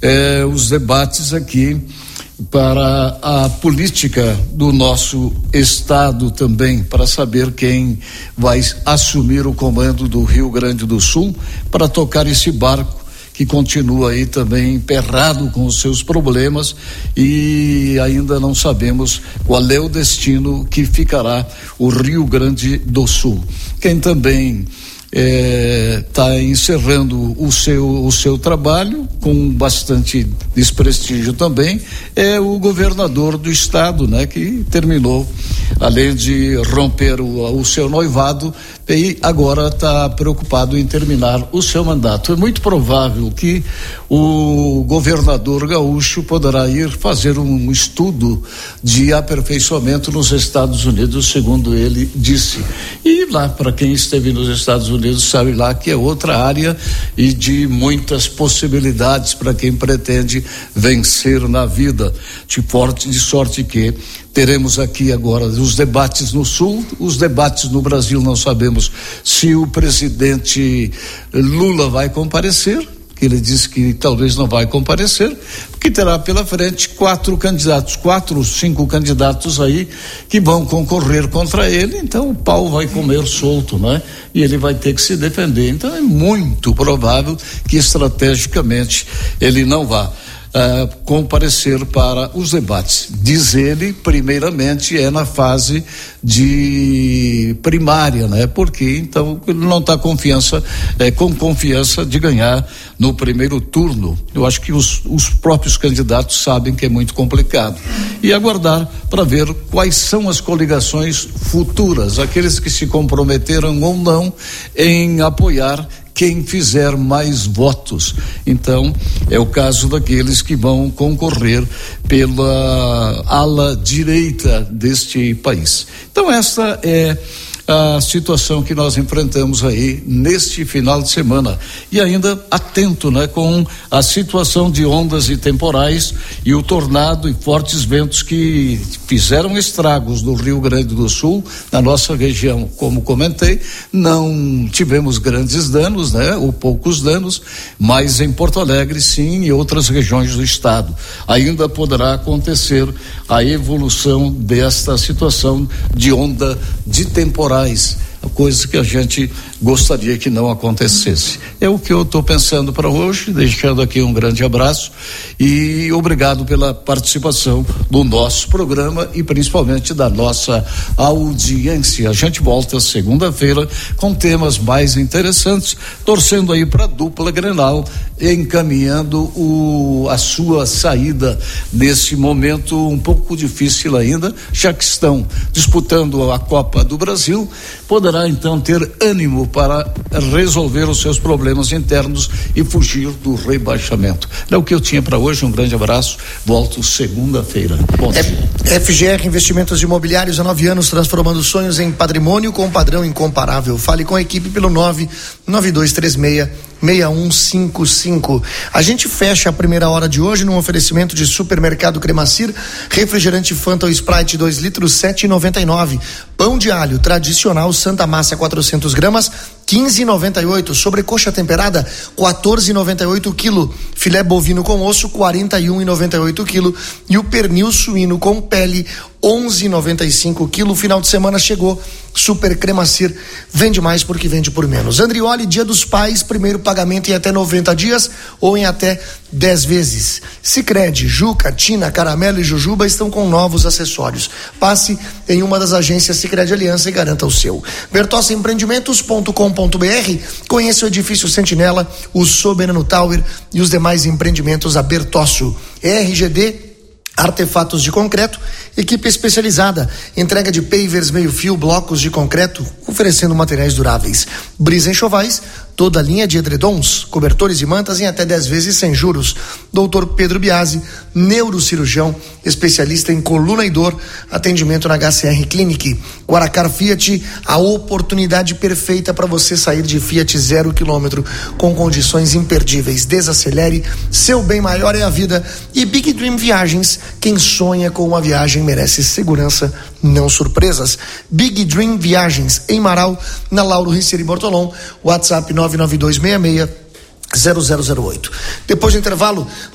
os debates aqui para a política do nosso estado também, para saber quem vai assumir o comando do Rio Grande do Sul para tocar esse barco que continua aí também emperrado com os seus problemas e ainda não sabemos qual é o destino que ficará o Rio Grande do Sul. Quem também está encerrando o seu trabalho com bastante desprestígio também é o governador do estado, né, que terminou, além de romper o seu noivado, e agora está preocupado em terminar o seu mandato. É muito provável que o governador gaúcho poderá ir fazer um estudo de aperfeiçoamento nos Estados Unidos, segundo ele disse. E lá, para quem esteve nos Estados Unidos, sabe lá que é outra área e de muitas possibilidades para quem pretende vencer na vida. De sorte que teremos aqui agora os debates no Sul, os debates no Brasil. Não sabemos se o presidente Lula vai comparecer, que ele disse que talvez não vai comparecer, porque terá pela frente 4 ou 5 candidatos aí que vão concorrer contra ele, então o pau vai comer solto, né? E ele vai ter que se defender. Então é muito provável que estrategicamente ele não vá comparecer para os debates. Diz ele, primeiramente, é na fase de primária, né? Porque então ele não está com confiança de ganhar no primeiro turno. Eu acho que os próprios candidatos sabem que é muito complicado. E aguardar para ver quais são as coligações futuras, aqueles que se comprometeram ou não em apoiar quem fizer mais votos. Então, é o caso daqueles que vão concorrer pela ala direita deste país. Então, essa é a situação que nós enfrentamos aí neste final de semana. E ainda atento, né, com a situação de ondas e temporais e o tornado e fortes ventos que fizeram estragos no Rio Grande do Sul, na nossa região. Como comentei, não tivemos grandes danos, né, ou poucos danos, mas em Porto Alegre sim, e outras regiões do estado. Ainda poderá acontecer a evolução desta situação de onda de temporais, coisa que a gente gostaria que não acontecesse. É o que eu estou pensando para hoje, deixando aqui um grande abraço e obrigado pela participação do nosso programa e principalmente da nossa audiência. A gente volta segunda-feira com temas mais interessantes, torcendo aí para a dupla Grenal, encaminhando a sua saída nesse momento um pouco difícil ainda, já que estão disputando a Copa do Brasil. Poderá então ter ânimo para resolver os seus problemas internos e fugir do rebaixamento. É o que eu tinha para hoje. Um grande abraço. Volto segunda-feira. Bom dia. FGR Investimentos Imobiliários há 9 anos, transformando sonhos em patrimônio com um padrão incomparável. Fale com a equipe pelo 99236-6155. A gente fecha a primeira hora de hoje num oferecimento de Supermercado Cremacir, refrigerante Fanta ou Sprite 2 litros, R$7,99. Pão de alho tradicional Santa Massa 400 gramas, R$15,98. Sobrecoxa temperada, R$14,98 o quilo. Filé bovino com osso, R$41,98 o quilo. E o pernil suíno com pele, R$11,95 o quilo. Final de semana chegou. Super Cremacir vende mais porque vende por menos. Andrioli, Dia dos Pais, primeiro pagamento em até 90 dias ou em até 10 vezes. Sicredi, Juca, Tina, Caramelo e Jujuba estão com novos acessórios. Passe em uma das agências Sicredi Aliança e garanta o seu. bertossaempreendimentos.com.br. Conheça o edifício Sentinela, o Soberano Tower e os demais empreendimentos da Bertosso. RGD Artefatos de concreto, equipe especializada, entrega de pavers, meio-fio, blocos de concreto, oferecendo materiais duráveis. Brisa Enxovais, toda a linha de edredons, cobertores e mantas em até 10 vezes sem juros. Dr. Pedro Biasi, neurocirurgião, especialista em coluna e dor, atendimento na HCR Clinic. Guaracar Fiat, a oportunidade perfeita para você sair de Fiat 0 km com condições imperdíveis. Desacelere, seu bem maior é a vida. E Big Dream Viagens, quem sonha com uma viagem merece segurança, não surpresas. Big Dream Viagens, em Marau, na Lauro Riccieri Bortolom, WhatsApp 99266-0008. Depois do intervalo,